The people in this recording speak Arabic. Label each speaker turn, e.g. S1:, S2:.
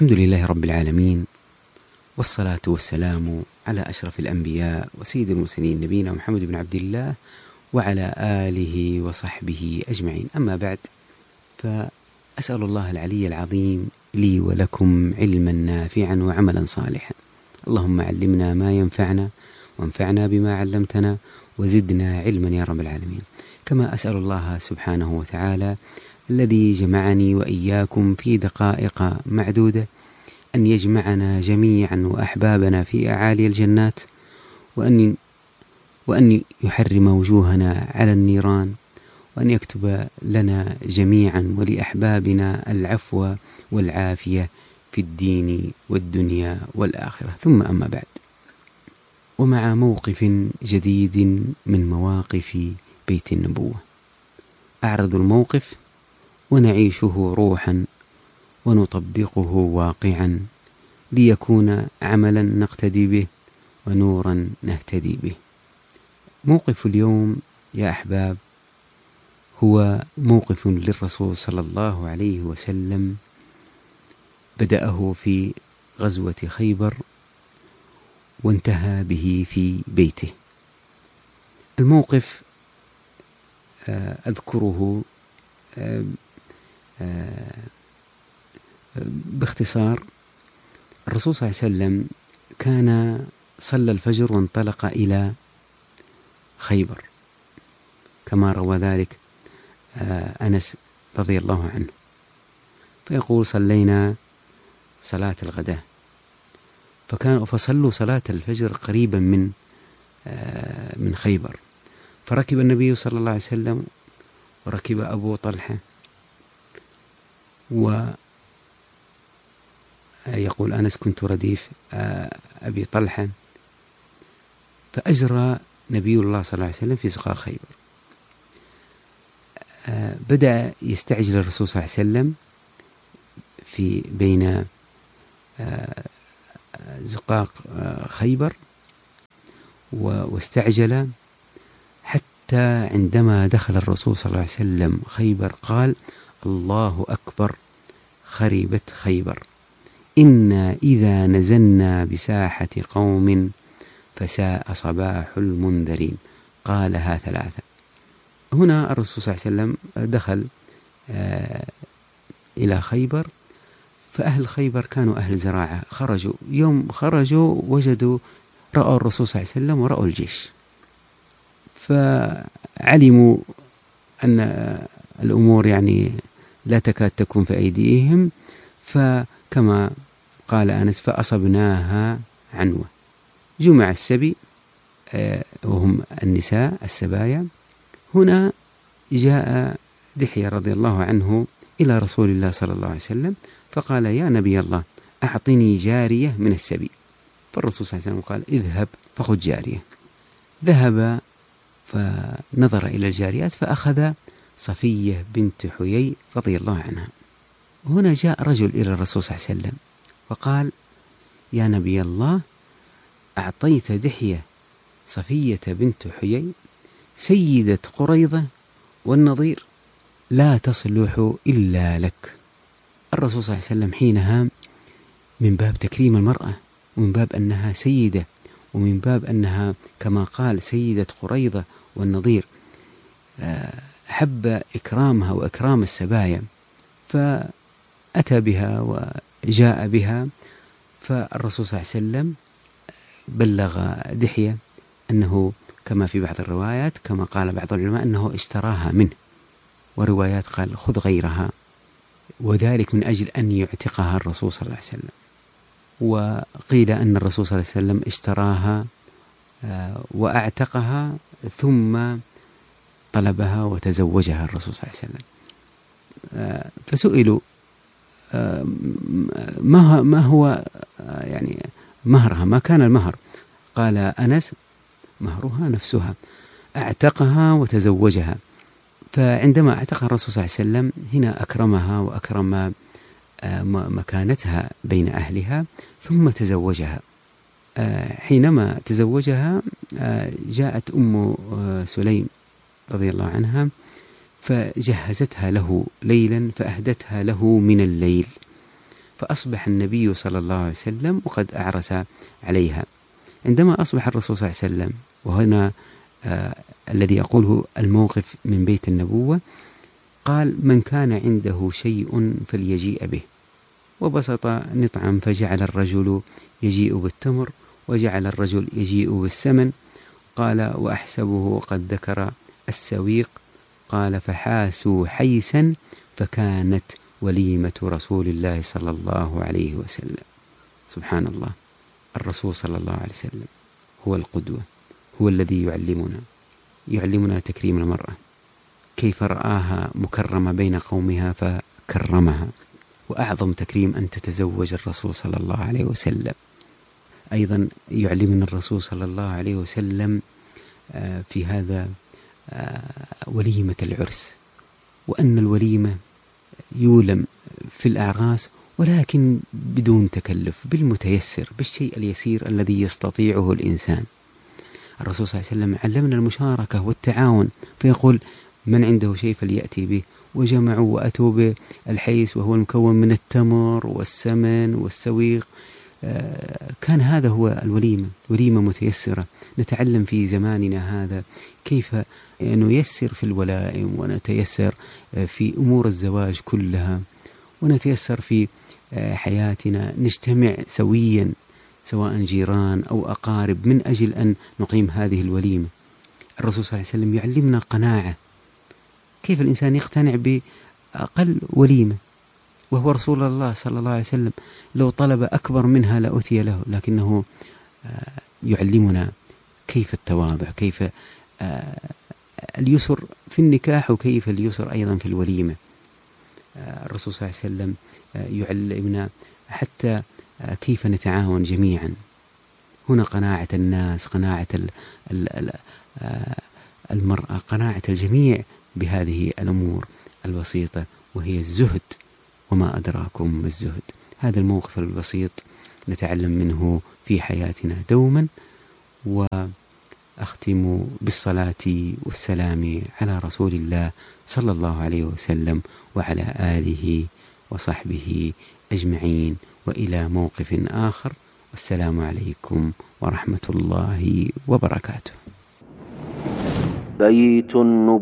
S1: الحمد لله رب العالمين، والصلاة والسلام على أشرف الأنبياء وسيد المرسلين نبينا محمد بن عبد الله وعلى آله وصحبه أجمعين. أما بعد، فأسأل الله العلي العظيم لي ولكم علما نافعا وعملا صالحا. اللهم علمنا ما ينفعنا وانفعنا بما علمتنا وزدنا علما يا رب العالمين. كما أسأل الله سبحانه وتعالى الذي جمعني وإياكم في دقائق معدودة أن يجمعنا جميعا وأحبابنا في أعالي الجنات، وأن يحرم وجوهنا على النيران، وأن يكتب لنا جميعا ولأحبابنا العفو والعافية في الدين والدنيا والآخرة. ثم أما بعد، ومع موقف جديد من مواقف بيت النبوة، أعرض الموقف ونعيشه روحا ونطبقه واقعا ليكون عملا نقتدي به ونورا نهتدي به. موقف اليوم يا أحباب هو موقف للرسول صلى الله عليه وسلم، بدأه في غزوة خيبر وانتهى به في بيته. الموقف أذكره باختصار. الرسول صلى الله عليه وسلم كان صلى الفجر وانطلق إلى خيبر، كما روى ذلك أنس رضي الله عنه، فيقول: صلينا صلاة الغداء، فصلوا صلاة الفجر قريبا من خيبر، فركب النبي صلى الله عليه وسلم وركب أبو طلحة، ويقول أنس: كنت رديف أبي طلحة، فأجرى نبي الله صلى الله عليه وسلم في سقاء خيبر. بدأ يستعجل الرسول صلى الله عليه وسلم في بين زقاق خيبر، واستعجل حتى عندما دخل الرسول صلى الله عليه وسلم خيبر قال: الله أكبر، خربت خيبر، إنا إذا نزلنا بساحة قوم فساء صباح المنذرين. قالها 3. هنا الرسول صلى الله عليه وسلم دخل إلى خيبر، فأهل خيبر كانوا أهل زراعة، يوم خرجوا وجدوا، رأوا الرسول صلى الله عليه وسلم ورأوا الجيش، فعلموا أن الأمور يعني لا تكاد تكون في أيديهم، فكما قال أنس: فأصبناها عنوة. جمع السبي وهم النساء السبايا. هنا جاء دحية رضي الله عنه إلى رسول الله صلى الله عليه وسلم فقال: يا نبي الله، أعطني جارية من السبي. فالرسول صلى الله عليه وسلم قال: اذهب فخذ جارية. ذهب فنظر إلى الجاريات فأخذ صفية بنت حيي رضي الله عنها. هنا جاء رجل إلى الرسول صلى الله عليه وسلم فقال: يا نبي الله، أعطيت دحية صفية بنت حيي سيدة قريظة والنضير، لا تصلح إلا لك. الرسول صلى الله عليه وسلم حينها من باب تكريم المرأة، ومن باب أنها سيدة، ومن باب أنها كما قال سيدة قريظة والنضير، حب إكرامها وإكرام السبايا، فأتى بها وجاء بها. فالرسول صلى الله عليه وسلم بلغ دحية أنه كما في بعض الروايات، كما قال بعض العلماء، أنه اشتراها منه، وروايات قال خذ غيرها، وذلك من أجل أن يعتقها الرسول صلى الله عليه وسلم. وقيل أن الرسول صلى الله عليه وسلم اشتراها وأعتقها ثم طلبها وتزوجها الرسول صلى الله عليه وسلم. فسئلوا ما هو يعني مهرها، ما كان المهر؟ قال أنس: مهرها نفسها، أعتقها وتزوجها. فعندما اعتقها الرسول صلى الله عليه وسلم هنا أكرمها وأكرم مكانتها بين أهلها، ثم تزوجها. حينما تزوجها جاءت أم سليم رضي الله عنها فجهزتها له ليلا، فأهدتها له من الليل، فأصبح النبي صلى الله عليه وسلم وقد أعرس عليها. عندما أصبح الرسول صلى الله عليه وسلم، وهنا الذي أقوله الموقف من بيت النبوة، قال: من كان عنده شيء فليجيء به، وبسط نطعا، فجعل الرجل يجيء بالتمر، وجعل الرجل يجيء بالسمن. قال: وأحسبه قد ذكر السويق. قال: فحاسوا حيسا، فكانت وليمة رسول الله صلى الله عليه وسلم. سبحان الله، الرسول صلى الله عليه وسلم هو القدوة، هو الذي يعلمنا تكريم المرأة، كيف رآها مكرمة بين قومها فكرمها. وأعظم تكريم أن تتزوج الرسول صلى الله عليه وسلم. أيضا يعلمنا الرسول صلى الله عليه وسلم في هذا وليمة العرس، وأن الوليمة يولم في الأعراس، ولكن بدون تكلف، بالمتيسر، بالشيء اليسير الذي يستطيعه الإنسان. الرسول صلى الله عليه وسلم علمنا المشاركة والتعاون، فيقول: من عنده شيء فليأتي به. وجمعوا وأتوا بالحيس، وهو المكون من التمر والسمن والسويق. كان هذا هو الوليمة، وليمة متيسرة. نتعلم في زماننا هذا كيف نيسر في الولائم، ونتيسر في أمور الزواج كلها، ونتيسر في حياتنا، نجتمع سويا سواء جيران أو أقارب من أجل أن نقيم هذه الوليمة. الرسول صلى الله عليه وسلم يعلمنا قناعة، كيف الإنسان يقتنع بأقل وليمة، وهو رسول الله صلى الله عليه وسلم. لو طلب أكبر منها لأتي له، لكنه يعلمنا كيف التواضع، كيف اليسر في النكاح، وكيف اليسر أيضا في الوليمة. الرسول صلى الله عليه وسلم يعلمنا حتى كيف نتعاون جميعا. هنا قناعة الناس، قناعة المرأة، قناعة الجميع بهذه الأمور البسيطة، وهي الزهد. وما أدراكم ما الزهد. هذا الموقف البسيط نتعلم منه في حياتنا دوما. وأختم بالصلاة والسلام على رسول الله صلى الله عليه وسلم وعلى آله وصحبه أجمعين، وإلى موقف آخر، والسلام عليكم ورحمة الله وبركاته.
S2: بيت النبوة.